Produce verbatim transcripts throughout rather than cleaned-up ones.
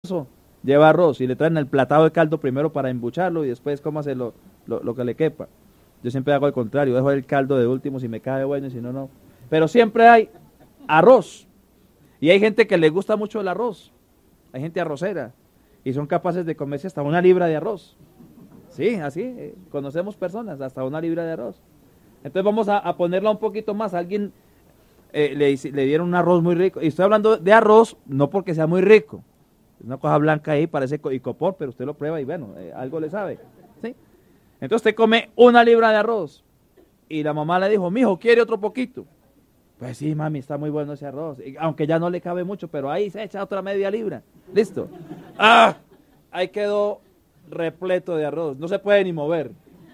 almuerzo lleva arroz y le traen el platado de caldo primero para embucharlo y después cómase lo, lo, lo que le quepa. Yo siempre hago el contrario, dejo el caldo de último si me cae bueno y si no, no. Pero siempre hay arroz. Y hay gente que le gusta mucho el arroz. Hay gente arrocera. Y son capaces de comerse hasta una libra de arroz. Sí, así. Eh, conocemos personas, hasta una libra de arroz. Entonces vamos a, a ponerla un poquito más. Alguien eh, le, le dieron un arroz muy rico. Y estoy hablando de arroz, no porque sea muy rico. Es una cosa blanca ahí, parece icopor, pero usted lo prueba y bueno, eh, algo le sabe. ¿Sí? Entonces usted come una libra de arroz. Y la mamá le dijo, mijo, ¿quiere otro poquito? Pues sí, mami, está muy bueno ese arroz. Y, aunque ya no le cabe mucho, pero ahí se echa otra media libra. Listo. ¡Ah! Ahí quedó repleto de arroz. No se puede ni mover.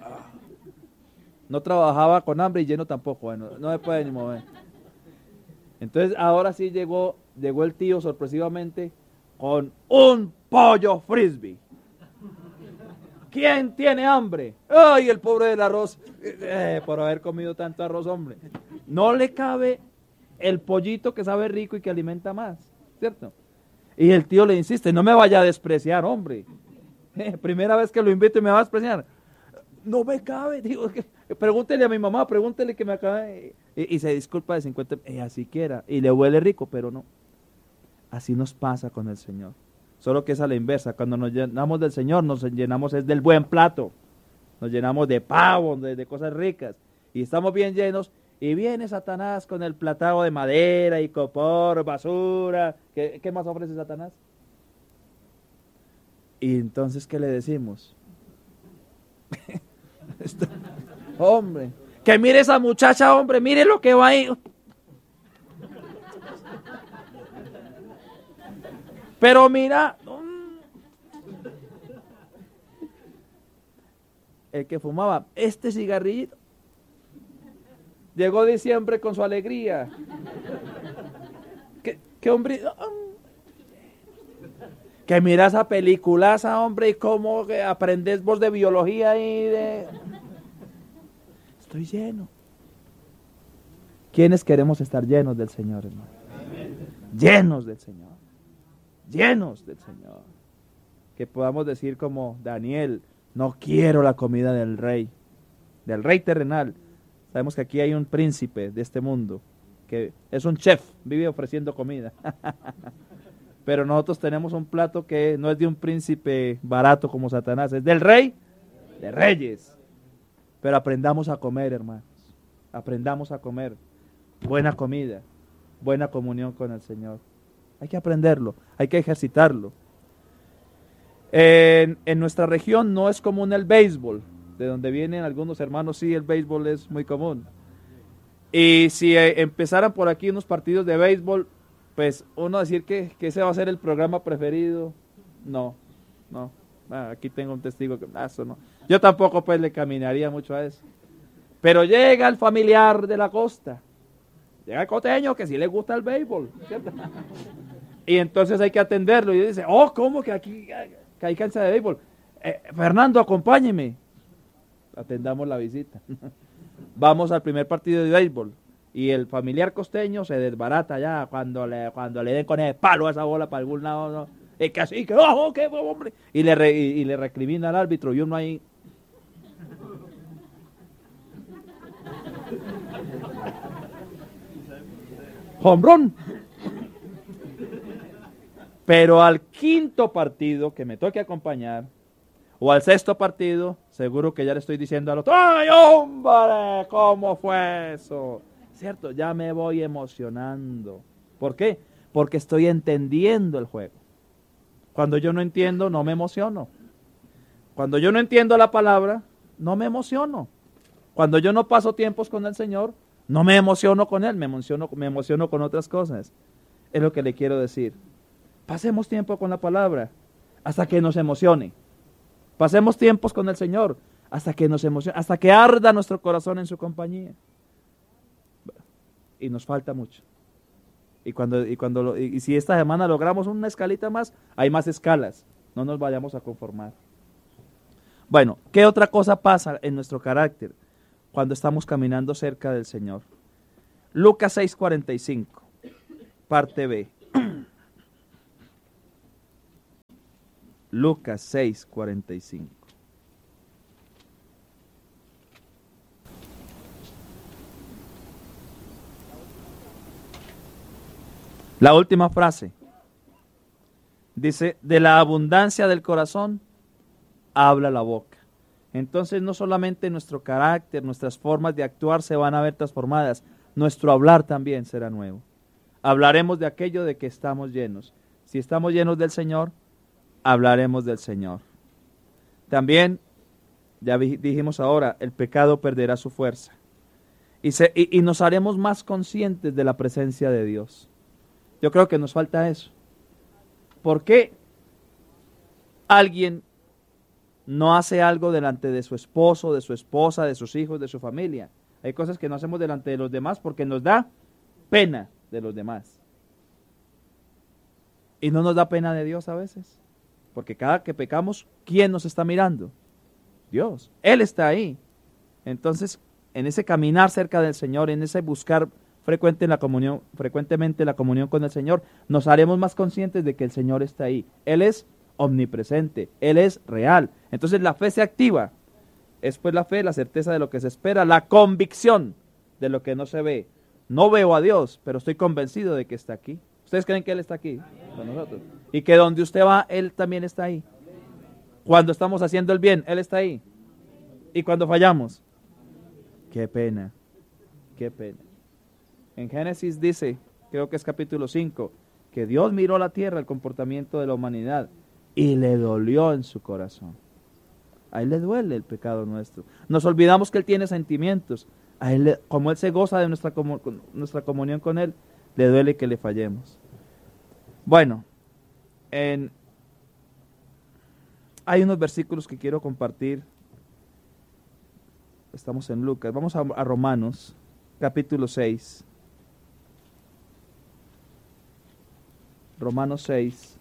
No trabajaba con hambre y lleno tampoco. Bueno, no se puede ni mover. Entonces ahora sí llegó, llegó el tío sorpresivamente con un pollo frisbee. ¿Quién tiene hambre? ¡Ay, el pobre del arroz! Eh, por haber comido tanto arroz, hombre. No le cabe el pollito que sabe rico y que alimenta más, ¿cierto? Y el tío le insiste, no me vaya a despreciar, hombre. Eh, primera vez que lo invito y me va a despreciar. No me cabe, digo, que, pregúntele a mi mamá, pregúntele que me acabe. Y, y se disculpa de cincuenta, ella siquiera, y le huele rico, pero no. Así nos pasa con el Señor. Solo que es a la inversa, cuando nos llenamos del Señor, nos llenamos es del buen plato. Nos llenamos de pavo, de, de cosas ricas. Y estamos bien llenos. Y viene Satanás con el platado de madera y copor, basura. ¿Qué, qué más ofrece Satanás? Y entonces, ¿qué le decimos? Hombre, que mire esa muchacha, hombre, mire lo que va ahí. Pero mira, el que fumaba este cigarrillito, llegó diciembre con su alegría. ¿Qué, qué hombre? Que mira esa peliculaza, hombre, y cómo aprendes vos de biología y de... Estoy lleno. ¿Quiénes queremos estar llenos del Señor, hermano? Llenos del Señor. Llenos del Señor. Que podamos decir como Daniel, no quiero la comida del rey, del rey terrenal. Sabemos que aquí hay un príncipe de este mundo, que es un chef, vive ofreciendo comida. Pero nosotros tenemos un plato que no es de un príncipe barato como Satanás, es del rey de reyes. Pero aprendamos a comer, hermanos. Aprendamos a comer buena comida, buena comunión con el Señor. Hay que aprenderlo, hay que ejercitarlo. En, en nuestra región no es común el béisbol, de donde vienen algunos hermanos, sí, el béisbol es muy común. Y si eh, empezaran por aquí unos partidos de béisbol, pues uno decir que, que ese va a ser el programa preferido, no, no. Ah, aquí tengo un testigo que ah, eso no. Yo tampoco pues le caminaría mucho a eso. Pero llega el familiar de la costa, llega el costeño que sí le gusta el béisbol, ¿cierto? Y entonces hay que atenderlo y dice, oh, ¿cómo que aquí que hay cancha de béisbol? Eh, Fernando, acompáñeme. Atendamos la visita. Vamos al primer partido de béisbol. Y el familiar costeño se desbarata ya cuando le, cuando le den con el palo a esa bola para algún lado. ¿No? Y que así, que, oh, qué hombre. Y le, re, y, y le recrimina al árbitro y uno ahí. ¡Hombrón! Pero al quinto partido que me toque acompañar, o al sexto partido, seguro que ya le estoy diciendo al otro, ¡ay, hombre! ¿Cómo fue eso? ¿Cierto? Ya me voy emocionando. ¿Por qué? Porque estoy entendiendo el juego. Cuando yo no entiendo, no me emociono. Cuando yo no entiendo la palabra, no me emociono. Cuando yo no paso tiempos con el Señor, no me emociono con Él, me emociono, me emociono con otras cosas. Es lo que le quiero decir. Pasemos tiempo con la palabra hasta que nos emocione. Pasemos tiempos con el Señor hasta que nos emocione, hasta que arda nuestro corazón en su compañía. Y nos falta mucho. Y cuando y cuando lo, y, y si esta semana logramos una escalita más, hay más escalas. No nos vayamos a conformar. Bueno, ¿qué otra cosa pasa en nuestro carácter cuando estamos caminando cerca del Señor? Lucas seis cuarenta y cinco, parte B. Lucas seis, cuarenta y cinco. La última frase dice, de la abundancia del corazón habla la boca. Entonces no solamente nuestro carácter, nuestras formas de actuar se van a ver transformadas, nuestro hablar también será nuevo. Hablaremos de aquello de que estamos llenos. Si estamos llenos del Señor, hablaremos del Señor. También, ya dijimos ahora, el pecado perderá su fuerza. Y, se, y, y nos haremos más conscientes de la presencia de Dios. Yo creo que nos falta eso. ¿Por qué alguien no hace algo delante de su esposo, de su esposa, de sus hijos, de su familia? Hay cosas que no hacemos delante de los demás porque nos da pena de los demás. Y no nos da pena de Dios a veces. Porque cada que pecamos, ¿quién nos está mirando? Dios. Él está ahí. Entonces, en ese caminar cerca del Señor, en ese buscar frecuente en la comunión, frecuentemente la comunión con el Señor, nos haremos más conscientes de que el Señor está ahí. Él es omnipresente, Él es real. Entonces la fe se activa. Es pues la fe, la certeza de lo que se espera, la convicción de lo que no se ve. No veo a Dios, pero estoy convencido de que está aquí. ¿Ustedes creen que Él está aquí con nosotros? Y que donde usted va, Él también está ahí. Cuando estamos haciendo el bien, Él está ahí. Y cuando fallamos, qué pena, qué pena. En Génesis dice, creo que es capítulo cinco, que Dios miró la tierra, el comportamiento de la humanidad, y le dolió en su corazón. A Él le duele el pecado nuestro. Nos olvidamos que Él tiene sentimientos. A Él, le, como Él se goza de nuestra, comu nuestra comunión con Él, le duele que le fallemos. Bueno, en, hay unos versículos que quiero compartir. Estamos en Lucas. Vamos a, a Romanos, capítulo seis. Romanos seis,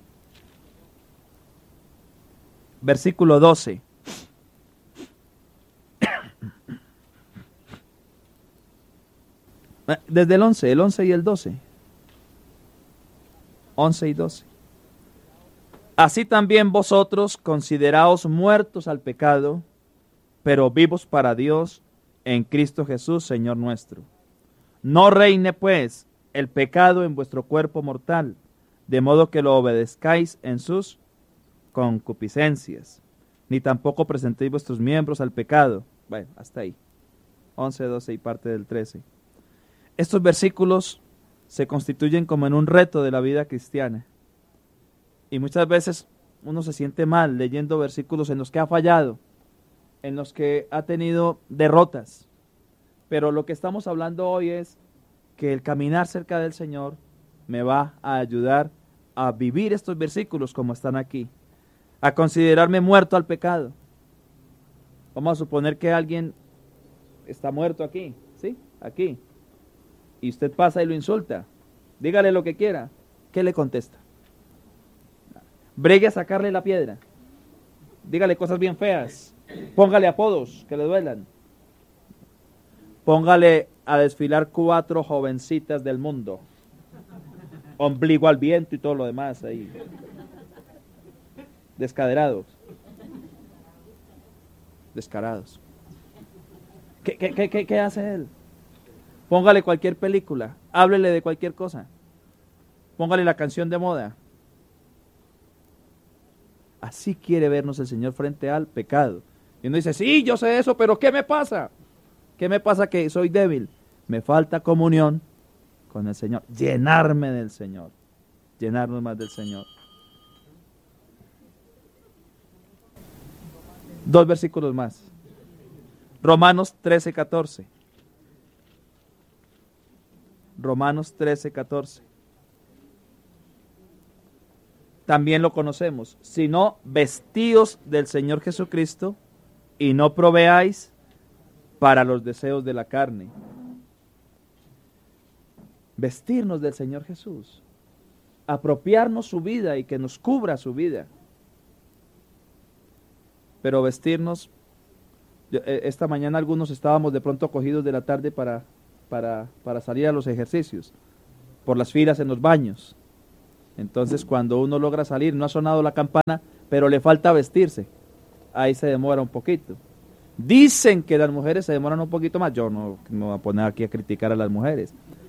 versículo doce. Desde el once, el once y el doce. once y doce. Así también vosotros consideraos muertos al pecado, pero vivos para Dios en Cristo Jesús, Señor nuestro. No reine pues el pecado en vuestro cuerpo mortal, de modo que lo obedezcáis en sus concupiscencias, ni tampoco presentéis vuestros miembros al pecado. Bueno, hasta ahí. once, doce y parte del trece. Estos versículos se constituyen como en un reto de la vida cristiana. Y muchas veces uno se siente mal leyendo versículos en los que ha fallado, en los que ha tenido derrotas. Pero lo que estamos hablando hoy es que el caminar cerca del Señor me va a ayudar a vivir estos versículos como están aquí, a considerarme muerto al pecado. Vamos a suponer que alguien está muerto aquí, ¿sí? Aquí. Y usted pasa y lo insulta. Dígale lo que quiera. ¿Qué le contesta? Bregue a sacarle la piedra. Dígale cosas bien feas. Póngale apodos que le duelan. Póngale a desfilar cuatro jovencitas del mundo. Ombligo al viento y todo lo demás ahí. Descaderados. Descarados. ¿Qué, qué, qué, qué hace él? Póngale cualquier película. Háblele de cualquier cosa. Póngale la canción de moda. Así quiere vernos el Señor frente al pecado. Y uno dice, sí, yo sé eso, pero ¿qué me pasa? ¿Qué me pasa que soy débil? Me falta comunión con el Señor. Llenarme del Señor. Llenarnos más del Señor. Dos versículos más. Romanos trece, catorce. Romanos trece, catorce. También lo conocemos. Sino vestíos del Señor Jesucristo y no proveáis para los deseos de la carne. Vestirnos del Señor Jesús. Apropiarnos su vida y que nos cubra su vida. Pero vestirnos, esta mañana algunos estábamos de pronto cogidos de la tarde para, para, para salir a los ejercicios, por las filas en los baños. Entonces cuando uno logra salir, no ha sonado la campana, pero le falta vestirse. Ahí se demora un poquito. Dicen que las mujeres se demoran un poquito más. Yo no me voy a poner aquí a criticar a las mujeres.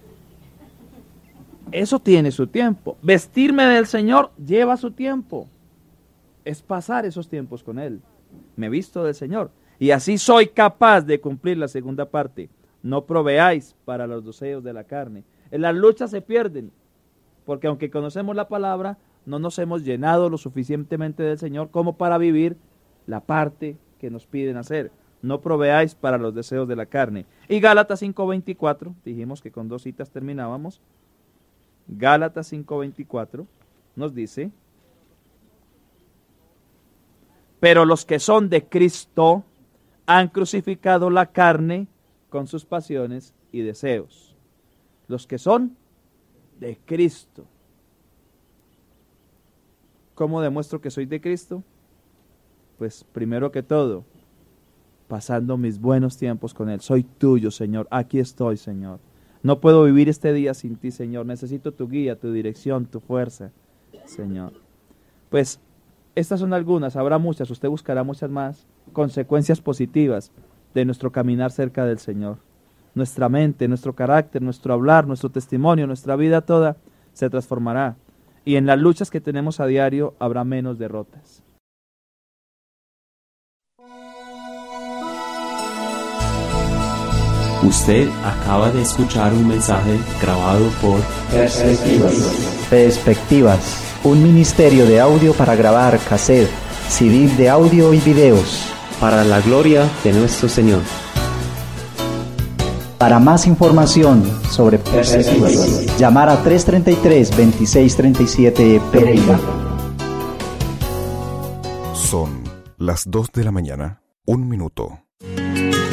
Eso tiene su tiempo. Vestirme del Señor lleva su tiempo. Es pasar esos tiempos con Él. Me visto del Señor. Y así soy capaz de cumplir la segunda parte. No proveáis para los deseos de la carne. En las luchas se pierden. Porque aunque conocemos la palabra, no nos hemos llenado lo suficientemente del Señor como para vivir la parte que nos piden hacer. No proveáis para los deseos de la carne. Y Gálatas cinco veinticuatro, dijimos que con dos citas terminábamos. Gálatas cinco veinticuatro nos dice: pero los que son de Cristo han crucificado la carne con sus pasiones y deseos. Los que son de Cristo. ¿Cómo demuestro que soy de Cristo? Pues primero que todo, pasando mis buenos tiempos con Él. Soy tuyo, Señor. Aquí estoy, Señor. No puedo vivir este día sin ti, Señor. Necesito tu guía, tu dirección, tu fuerza, Señor. Pues estas son algunas, habrá muchas, usted buscará muchas más consecuencias positivas de nuestro caminar cerca del Señor. Nuestra mente, nuestro carácter, nuestro hablar, nuestro testimonio, nuestra vida toda se transformará. Y en las luchas que tenemos a diario habrá menos derrotas. Usted acaba de escuchar un mensaje grabado por Perspectivas. Perspectivas, un ministerio de audio para grabar cassette, C D de audio y videos. Para la gloria de nuestro Señor. Para más información sobre Perspectivas, llamar a tres treinta y tres, veintiséis treinta y siete Pereira. Son las dos de la mañana, un minuto.